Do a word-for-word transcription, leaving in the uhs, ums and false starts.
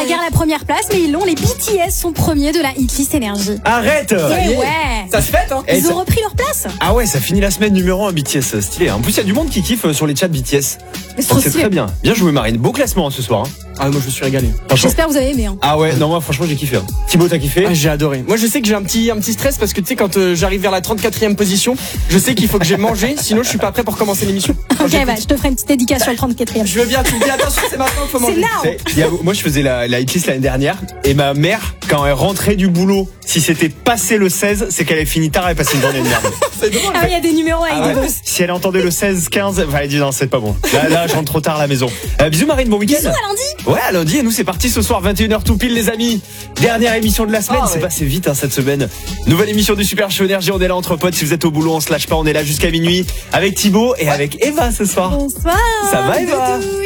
garde la première place, mais ils l'ont. Les B T S sont premiers de la hitlist énergie. Arrête. Et ouais. Ça se fête, hein. Ils Et ont ça- repris leur place. Ah ouais, ça finit la semaine numéro un B T S, stylé. En plus, il y a du monde qui kiffe sur les chats B T S. Mais c'est Donc trop c'est stylé. très bien. Bien joué Marine. Beau classement hein, ce soir. Hein. Ah, moi je me suis régalé. Franchement. J'espère que vous avez aimé. Hein. Ah ouais, non moi franchement j'ai kiffé. Hein. Thibaut t'as kiffé? Ah, j'ai adoré. Moi je sais que j'ai un petit, un petit stress parce que tu sais quand euh, j'arrive vers la trente-quatrième position, je sais qu'il faut que j'ai mangé, sinon je suis pas prêt pour commencer l'émission. Quand Ok, j'écoute. bah, je te ferai une petite dédicace sur le trente-quatrième. Je veux bien, tu me dis attention, c'est maintenant qu'il faut C'est manger. now. C'est- il y a- moi je faisais la, la hitlist l'année dernière et ma mère quand elle rentrait du boulot, si c'était passé le seize, c'est qu'elle avait fini tard et passé une journée de merde. C'est drôle. Ah, il y a des numéros avec Ah ouais. des boss. Si elle entendait le seize quinze, enfin, elle dit non c'est pas bon. Là, là je rentre trop tard à la maison. Euh, bisous Marine, bon week-end. Bisous à lundi. Ouais, à lundi, et nous c'est parti ce soir, vingt et une heures tout pile les amis. Dernière émission de la semaine, Ah c'est ouais. passé vite hein, cette semaine. Nouvelle émission du Super Show Énergie, on est là entre potes, si vous êtes au boulot on se lâche pas, on est là jusqu'à minuit avec Thibaut et avec Eva ce soir. Bonsoir. Ça va, Eva? Doudou.